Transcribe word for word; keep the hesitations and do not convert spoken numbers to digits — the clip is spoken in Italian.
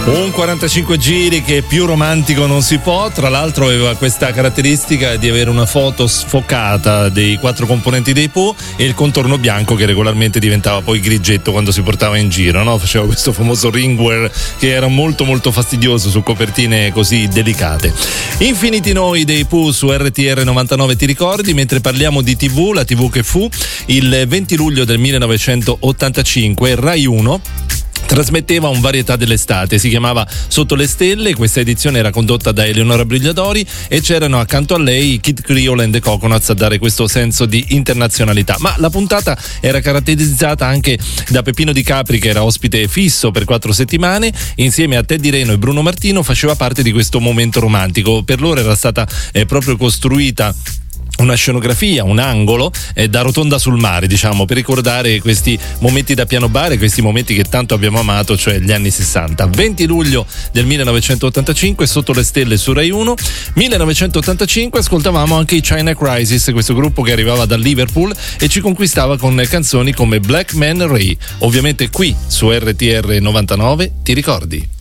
Un quarantacinque giri che più romantico non si può, tra l'altro aveva questa caratteristica di avere una foto sfocata dei quattro componenti dei Pooh e il contorno bianco che regolarmente diventava poi grigetto quando si portava in giro, no? Faceva questo famoso ringwear che era molto molto fastidioso su copertine così delicate. Infiniti noi dei Pooh su R T R novantanove, ti ricordi? Mentre parliamo di tivù, la tivù che fu il venti luglio del millenovecentottantacinque, Rai uno trasmetteva un varietà dell'estate, si chiamava Sotto le stelle. Questa edizione era condotta da Eleonora Brigliadori e c'erano accanto a lei Kid Creole and the Coconuts a dare questo senso di internazionalità, ma la puntata era caratterizzata anche da Peppino Di Capri, che era ospite fisso per quattro settimane, insieme a Teddy Reno e Bruno Martino faceva parte di questo momento romantico. Per loro era stata eh, proprio costruita una scenografia, un angolo eh, da rotonda sul mare, diciamo, per ricordare questi momenti da piano bar e questi momenti che tanto abbiamo amato, cioè gli anni sessanta. venti luglio del millenovecentottantacinque, Sotto le stelle su Rai uno. millenovecentottantacinque ascoltavamo anche i China Crisis, questo gruppo che arrivava da Liverpool e ci conquistava con canzoni come Black Man Ray. Ovviamente qui su R T R novantanove, ti ricordi?